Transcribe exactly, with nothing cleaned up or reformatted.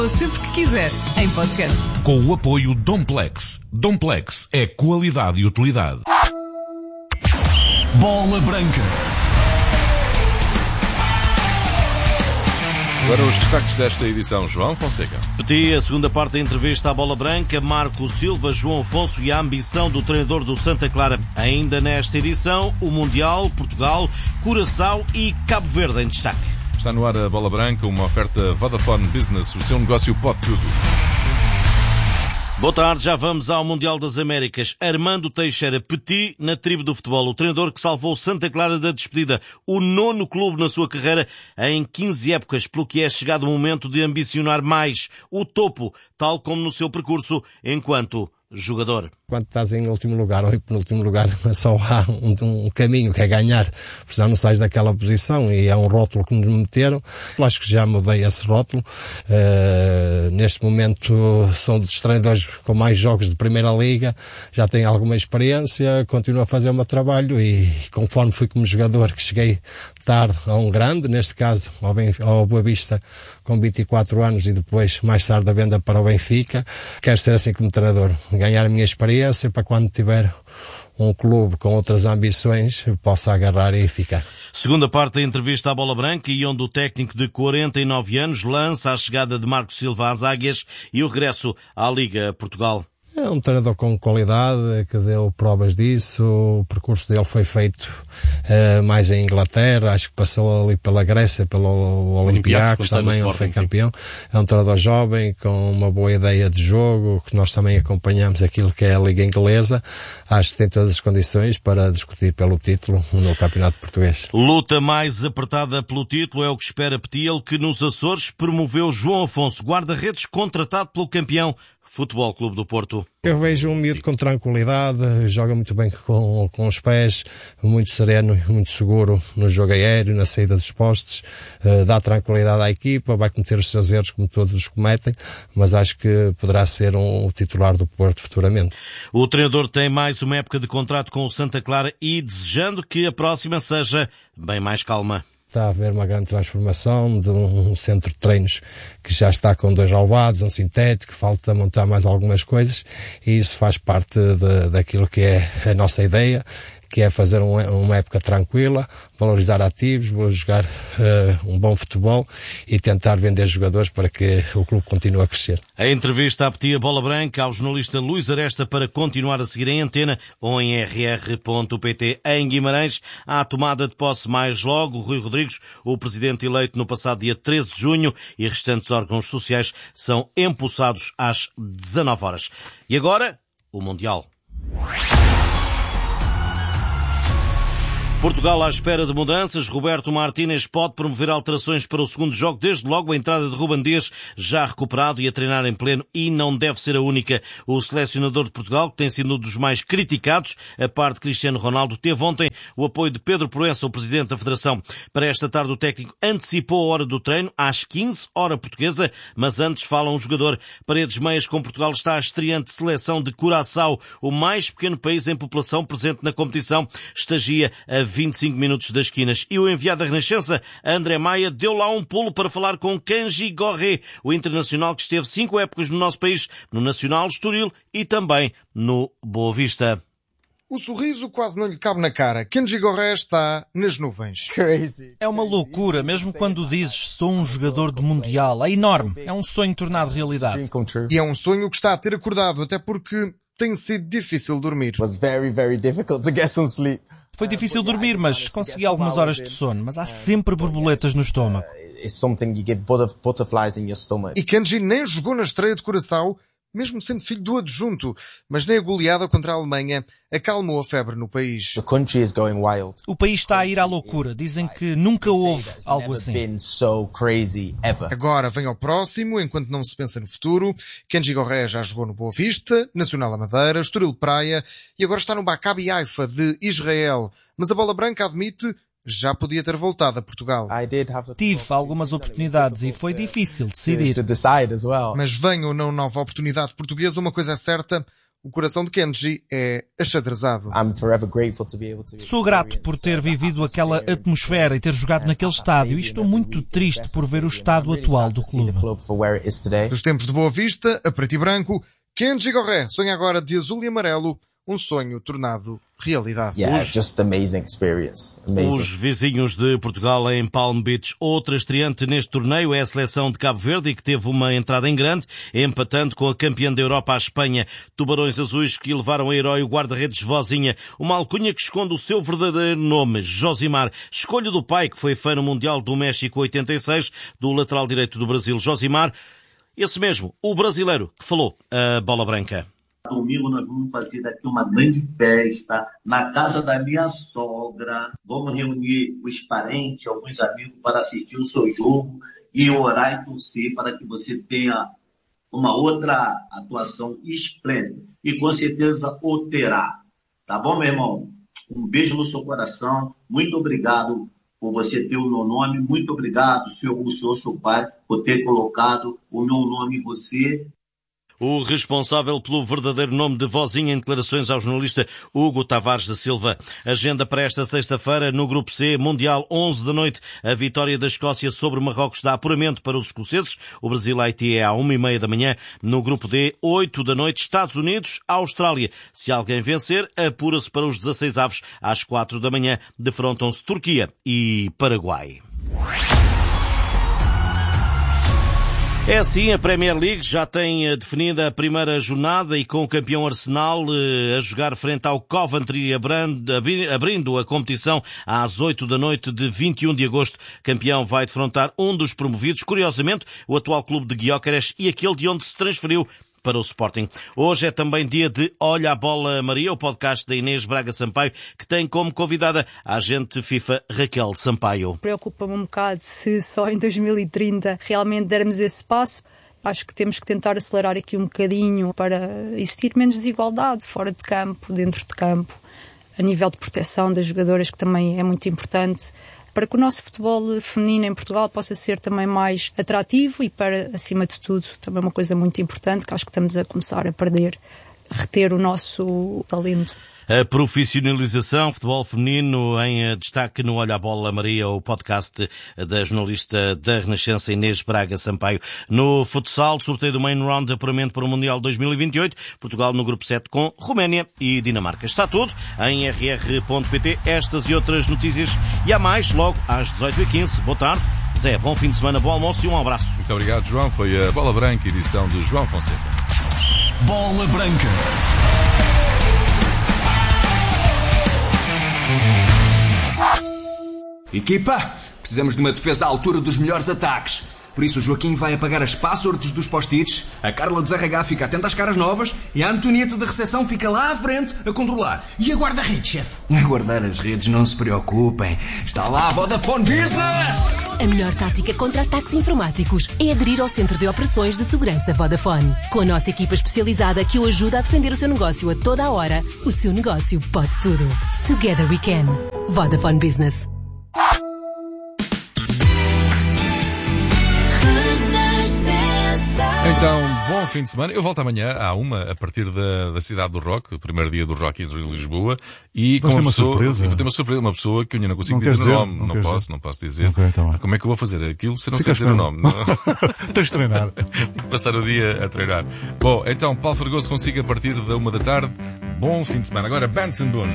Sempre que quiser, em podcast. Com o apoio Domplex. Domplex é qualidade e utilidade. Bola Branca. Agora os destaques desta edição, João Fonseca. Petit, a segunda parte da entrevista à Bola Branca, Marco Silva, João Afonso e a ambição do treinador do Santa Clara. Ainda nesta edição, o Mundial, Portugal, Curaçao e Cabo Verde em destaque. Está no ar a Bola Branca, uma oferta Vodafone Business, o seu negócio pode tudo. Boa tarde, já vamos ao Mundial das Américas. Armando Teixeira Petit na tribo do futebol, o treinador que salvou Santa Clara da despedida, o nono clube na sua carreira em quinze épocas, pelo que é chegado o momento de ambicionar mais o topo, tal como no seu percurso enquanto jogador. Quando estás em último lugar ou em penúltimo lugar, só há um, um caminho que é ganhar, porque senão não sais daquela posição, e é um rótulo que nos meteram. Eu acho que já mudei esse rótulo. Uh, neste momento sou dos treinadores com mais jogos de Primeira Liga, já tenho alguma experiência, continuo a fazer o meu trabalho e conforme fui como jogador, que cheguei tarde a um grande, neste caso ao, ben, ao Boa Vista com vinte e quatro anos e depois mais tarde a venda para o Benfica, quero ser assim como treinador, ganhar a minha experiência para quando tiver um clube com outras ambições possa agarrar e ficar. Segunda parte da entrevista à Bola Branca, e onde o técnico de quarenta e nove anos lança a chegada de Marco Silva às Águias e o regresso à Liga Portugal. É um treinador com qualidade, que deu provas disso. O percurso dele foi feito uh, mais em Inglaterra, acho que passou ali pela Grécia, pelo Olympiacos também, onde foi campeão. É um treinador jovem, com uma boa ideia de jogo, que nós também acompanhamos aquilo que é a Liga Inglesa. Acho que tem todas as condições para discutir pelo título no Campeonato Português. Luta mais apertada pelo título é o que espera Petit, ele que nos Açores promoveu João Afonso, guarda-redes contratado pelo campeão Futebol Clube do Porto. Eu vejo um miúdo com tranquilidade, joga muito bem com, com os pés, muito sereno, muito seguro no jogo aéreo, na saída dos postes, uh, dá tranquilidade à equipa, vai cometer os seus erros como todos os cometem, mas acho que poderá ser um, um titular do Porto futuramente. O treinador tem mais uma época de contrato com o Santa Clara e desejando que a próxima seja bem mais calma. Está a haver uma grande transformação de um centro de treinos que já está com dois relevados, um sintético, falta montar mais algumas coisas, e isso faz parte de, daquilo que é a nossa ideia, que é fazer uma, uma época tranquila, valorizar ativos, vou jogar uh, um bom futebol e tentar vender jogadores para que o clube continue a crescer. A entrevista à Petit Bola Branca ao jornalista Luís Aresta para continuar a seguir em antena ou em r r ponto p t. Em Guimarães, à tomada de posse mais logo, Rui Rodrigues, o presidente eleito no passado dia treze de junho, e restantes órgãos sociais são empossados às dezanove horas. E agora, o Mundial. Portugal à espera de mudanças. Roberto Martínez pode promover alterações para o segundo jogo. Desde logo a entrada de Ruben Dias, já recuperado e a treinar em pleno, e não deve ser a única. O selecionador de Portugal, que tem sido um dos mais criticados, a par de Cristiano Ronaldo, teve ontem o apoio de Pedro Proença, o presidente da Federação. Para esta tarde o técnico antecipou a hora do treino, às quinze, hora portuguesa, mas antes fala um jogador. Paredes Meias, com Portugal, está a estreante seleção de Curaçao, o mais pequeno país em população presente na competição, estagia a vinte e cinco minutos das esquinas. E o enviado da Renascença, André Maia, deu lá um pulo para falar com Kanji Gorré, o internacional que esteve cinco épocas no nosso país, no Nacional, Estoril e também no Boa Vista. O sorriso quase não lhe cabe na cara. Kanji Gorré está nas nuvens. É uma loucura, mesmo quando dizes sou um jogador de Mundial. É enorme. É um sonho tornado realidade. E é um sonho que está a ter acordado, até porque tem sido difícil dormir. Foi difícil dormir, mas consegui algumas horas de sono. Mas há sempre borboletas no estômago. E Kanji nem jogou na estreia de Curaçao, mesmo sendo filho do adjunto, mas nem a goleada contra a Alemanha acalmou a febre no país. O país está a ir à loucura. Dizem que nunca houve algo assim. Agora vem ao próximo, enquanto não se pensa no futuro. Kanji Gorré já jogou no Boa Vista, Nacional Madeira, Estoril Praia e agora está no Maccabi Haifa de Israel. Mas a Bola Branca admite, já podia ter voltado a Portugal. Tive algumas oportunidades e foi difícil decidir. Mas venha ou não nova oportunidade portuguesa, uma coisa é certa, o coração de Kenji é achadrezado. Sou grato por ter vivido aquela atmosfera e ter jogado naquele estádio e estou muito triste por ver o estado atual do clube. Dos tempos de Boa Vista, a preto e branco, Kenji Gorré sonha agora de azul e amarelo, um sonho tornado realidade. Yeah, just amazing experience. Amazing. Os vizinhos de Portugal em Palm Beach. Outra estreante neste torneio é a seleção de Cabo Verde, que teve uma entrada em grande, empatando com a campeã da Europa, a Espanha. Tubarões azuis que levaram a herói o guarda-redes Vozinha, uma alcunha que esconde o seu verdadeiro nome, Josimar. Escolha do pai, que foi fã no Mundial do México oitenta e seis, do lateral direito do Brasil, Josimar. Esse mesmo, o brasileiro que falou a bola branca. Domingo nós vamos fazer daqui uma grande festa na casa da minha sogra. Vamos reunir os parentes, alguns amigos para assistir o seu jogo e orar e torcer para que você tenha uma outra atuação esplêndida. E com certeza o terá. Tá bom, meu irmão? Um beijo no seu coração. Muito obrigado por você ter o meu nome. Muito obrigado, senhor, o senhor, seu pai, por ter colocado o meu nome em você. O responsável pelo verdadeiro nome de Vozinha em declarações ao jornalista Hugo Tavares da Silva. Agenda para esta sexta-feira no Grupo C, Mundial, onze da noite. A vitória da Escócia sobre Marrocos dá apuramento para os escoceses. O Brasil-Haiti é à uma e meia da manhã. No Grupo D, oito da noite, Estados Unidos, Austrália. Se alguém vencer, apura-se para os dezasseis avos. Às quatro da manhã, defrontam-se Turquia e Paraguai. É assim, a Premier League já tem definida a primeira jornada e com o campeão Arsenal a jogar frente ao Coventry, abrindo a competição às oito da noite de vinte e um de agosto. Campeão vai defrontar um dos promovidos, curiosamente, o atual clube de Gyökeres e aquele de onde se transferiu para o Sporting. Hoje é também dia de Olha a Bola Maria, o podcast da Inês Braga Sampaio, que tem como convidada a agente FIFA Raquel Sampaio. Preocupa-me um bocado se só em dois mil e trinta realmente dermos esse passo. Acho que temos que tentar acelerar aqui um bocadinho para existir menos desigualdade fora de campo, dentro de campo, a nível de proteção das jogadoras, que também é muito importante, para que o nosso futebol feminino em Portugal possa ser também mais atrativo e para, acima de tudo, também uma coisa muito importante que acho que estamos a começar a perder, a reter o nosso talento. A profissionalização, futebol feminino em destaque no Olha a Bola Maria, o podcast da jornalista da Renascença Inês Braga Sampaio. No futsal, sorteio do main round de apuramento para o Mundial dois mil e vinte e oito, Portugal no grupo sete com Roménia e Dinamarca. Está tudo em r r ponto p t, estas e outras notícias e há mais logo às dezoito e quinze. Boa tarde, Zé, bom fim de semana, bom almoço e um abraço. Muito obrigado, João. Foi a Bola Branca, edição de João Fonseca. Bola Branca. Equipa, precisamos de uma defesa à altura dos melhores ataques. Por isso o Joaquim vai apagar as passwords dos post-its, a Carla dos R H fica atenta às caras novas e a Antonieta da recepção fica lá à frente a controlar. E a guarda-redes, chefe? A guardar as redes, não se preocupem. Está lá a Vodafone Business! A melhor tática contra ataques informáticos é aderir ao Centro de Operações de Segurança Vodafone. Com a nossa equipa especializada que o ajuda a defender o seu negócio a toda a hora, o seu negócio pode tudo. Together we can. Vodafone Business. Então, bom fim de semana. Eu volto amanhã à uma, a partir da, da cidade do rock, o primeiro dia do rock entre Lisboa. E com uma, uma pessoa, surpresa. Vou ter uma surpresa, uma pessoa que eu ainda não consigo não dizer, dizer o nome. Não, não posso, dizer. não posso dizer. Okay, tá Como é que eu vou fazer aquilo se não sei dizer o nome? Tens de treinar. Passar o dia a treinar. Bom, então, Paulo Fregoso consiga a partir da uma da tarde. Bom fim de semana. Agora, Benson Boone.